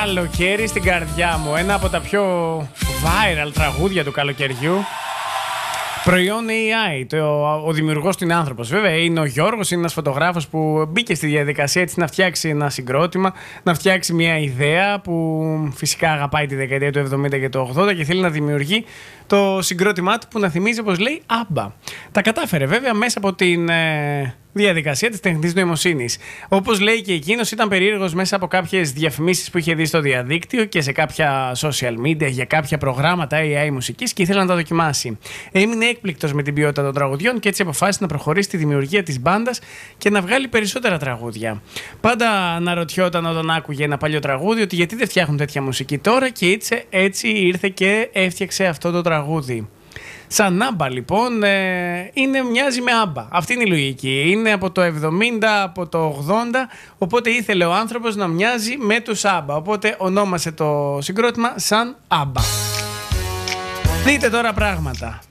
καλοκαίρι στην καρδιά μου. Ένα από τα πιο viral τραγούδια του καλοκαιριού. Προϊόν AI. Ο δημιουργός του είναι άνθρωπος. Βέβαια, είναι ο Γιώργος, είναι ένας φωτογράφος που μπήκε στη διαδικασία έτσι να φτιάξει ένα συγκρότημα, να φτιάξει μια ιδέα που φυσικά αγαπάει τη δεκαετία του 70 και του 80 και θέλει να δημιουργεί το συγκρότημά του που να θυμίζει, όπως λέει, ABBA. Τα κατάφερε βέβαια μέσα από την διαδικασία της τεχνητής νοημοσύνης. Όπως λέει και εκείνος, ήταν περίεργος μέσα από κάποιες διαφημίσεις που είχε δει στο διαδίκτυο και σε κάποια social media για κάποια προγράμματα AI μουσικής και ήθελε να τα δοκιμάσει. Έμεινε έκπληκτος με την ποιότητα των τραγουδιών και έτσι αποφάσισε να προχωρήσει στη δημιουργία της μπάντας και να βγάλει περισσότερα τραγούδια. Πάντα αναρωτιόταν όταν άκουγε ένα παλιό τραγούδι ότι γιατί δεν φτιάχνουν τέτοια μουσική τώρα, και έτσι ήρθε και έφτιαξε αυτό το τραγούδι. Σαν ABBA λοιπόν, μοιάζει με ABBA. Αυτή είναι η λογική. Είναι από το 70, από το 80, οπότε ήθελε ο άνθρωπος να μοιάζει με τους ABBA. Οπότε ονόμασε το συγκρότημα σαν ABBA. Δείτε τώρα πράγματα.